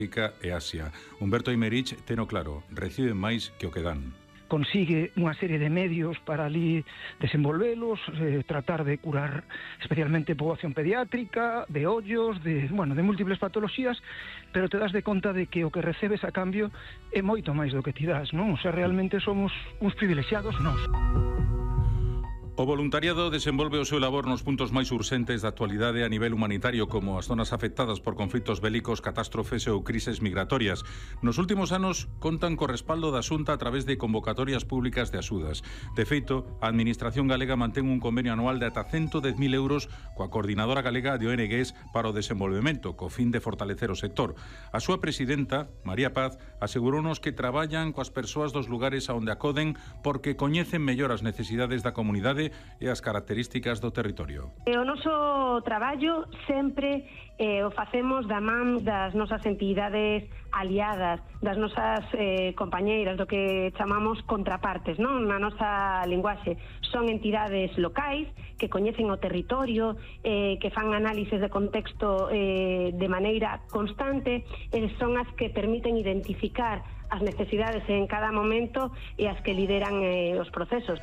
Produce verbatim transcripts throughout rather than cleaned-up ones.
África e Asia. Humberto Aymerich teno claro, reciben máis que o que dan. Consigue unha serie de medios para ali desenvolvelos, eh, tratar de curar especialmente poboación pediátrica, de ollos, de, bueno, de múltiples patoloxías, pero te das de conta de que o que recebes a cambio é moito máis do que ti das, non? O sea, realmente somos uns privilexiados nós. O voluntariado desenvolve o seu labor nos puntos máis urxentes da actualidade a nivel humanitario, como as zonas afectadas por conflitos bélicos, catástrofes ou crises migratorias. Nos últimos anos contan co respaldo da Xunta a través de convocatorias públicas de axudas. De feito, a Administración galega mantén un convenio anual de ata ciento dez mil euros coa Coordinadora Galega de O N Gs para o Desenvolvemento, co fin de fortalecer o sector. A súa presidenta, María Paz, asegurounos que traballan coas persoas dos lugares a onde acoden porque coñecen mellor as necesidades da comunidade e as características do territorio. O noso traballo sempre eh, o facemos da man das nosas entidades aliadas, das nosas eh, compañeiras, do que chamamos contrapartes, non? Na nosa linguaxe. Son entidades locais que coñecen o territorio, eh, que fan análises de contexto eh, de maneira constante, e son as que permiten identificar as necesidades en cada momento e as que lideran eh, os procesos.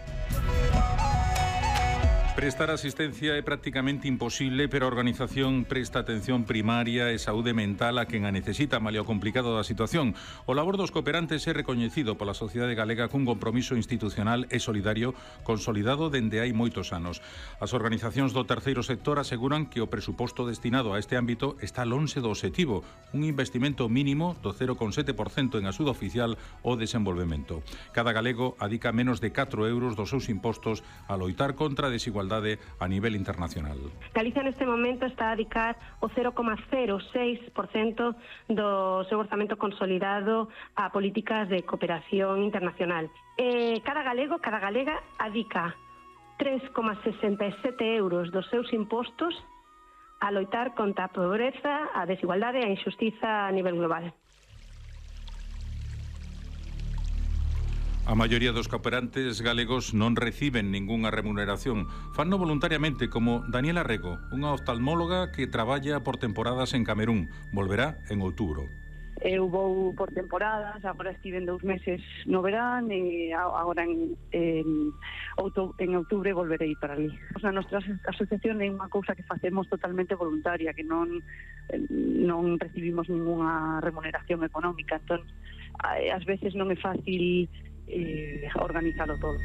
Prestar asistencia é prácticamente imposible, pero a organización presta atención primaria e saúde mental a quen a necesita, malia o complicado da situación. O labor dos cooperantes é recoñecido pola sociedade galega cun compromiso institucional e solidario consolidado dende hai moitos anos. As organizacións do terceiro sector aseguran que o presuposto destinado a este ámbito está lonxe do obxectivo, un investimento mínimo do cero coma sete por cento en axuda oficial ao desenvolvemento. Cada galego adica menos de catro euros dos seus impostos a loitar contra a desigualdade a nivel internacional. Galicia neste momento está a dedicar o cero coma cero seis por cento do seu orzamento consolidado a políticas de cooperación internacional. Eh, cada galego, cada galega adica tres coma sesenta e sete euros dos seus impostos a loitar contra a pobreza, a desigualdade e a injustiza a nivel global. A maioría dos cooperantes galegos non reciben ningunha remuneración. Fanno voluntariamente, como Daniela Rego, unha oftalmóloga que traballa por temporadas en Camerún. Volverá en outubro. Eu vou por temporadas, agora estiven dous meses no verán e agora en, en, en outubro volverei para ali. A nosa asociación é unha cousa que facemos totalmente voluntaria, que non, non recibimos ningunha remuneración económica, entón ás veces non é fácil eh, organizalo todo.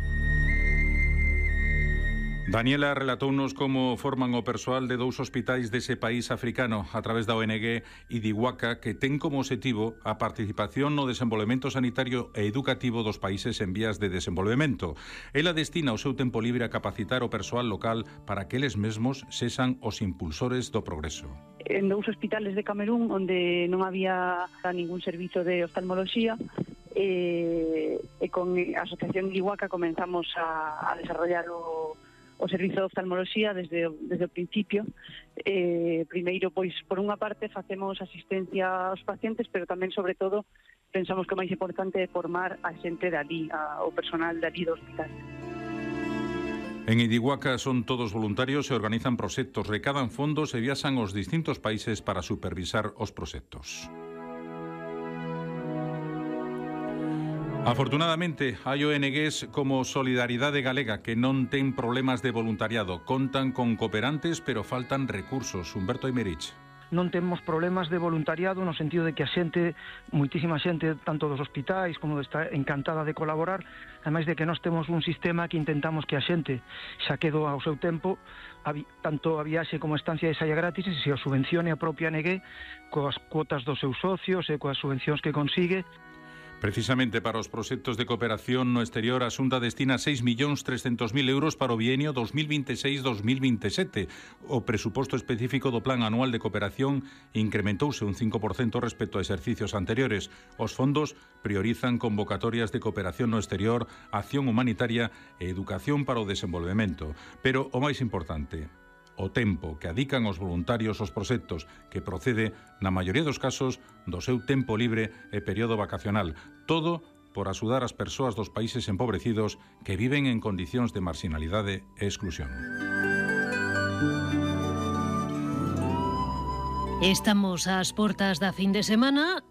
Daniela relatounos como forman o persoal de dous hospitais dese país africano a través da O N G Idiwaka, que ten como objetivo a participación no desenvolvemento sanitario e educativo dos países en vías de desenvolvemento. Ela destina o seu tempo libre a capacitar o persoal local para que eles mesmos sexan os impulsores do progreso. En dous hospitales de Camerún onde non había ningún servizo de oftalmoloxía, e, e con a Asociación Idiwaka comenzamos a, a desarrollar o o servizo de oftalmoloxía desde, desde o principio. Eh, primeiro, pois, por unha parte, facemos asistencia aos pacientes, pero tamén, sobre todo, pensamos que o máis importante é formar a xente dali, a, o personal dali do hospital. En Idiwaka son todos voluntarios e organizan proxectos, recadan fondos e viaxan aos distintos países para supervisar os proxectos. Afortunadamente, hai O N Gs como Solidaridade Galega que non ten problemas de voluntariado. Contan con cooperantes, pero faltan recursos. Humberto Aymerich. Non temos problemas de voluntariado no sentido de que a xente, moitísima xente, tanto dos hospitais como está encantada de colaborar, ademais de que nós temos un sistema que intentamos que a xente xa quedou ao seu tempo, a, tanto a viaxe como a estancia de saia gratis, e se o subvencione a propia O N G coas cuotas dos seus socios e coas subvencións que consigue. Precisamente para os proxectos de cooperación no exterior, a Xunta destina seis millóns trescentos mil euros para o bienio dos mil vinte e seis dos mil vinte e sete. O presuposto específico do Plan Anual de Cooperación incrementouse un cinco por cento respecto a exercicios anteriores. Os fondos priorizan convocatorias de cooperación no exterior, acción humanitaria e educación para o desenvolvemento. Pero o máis importante, o tempo que adican os voluntarios aos proxectos, que procede, na maioría dos casos, do seu tempo libre e período vacacional. Todo por axudar as persoas dos países empobrecidos que viven en condicións de marginalidade e exclusión. Estamos ás portas da fin de semana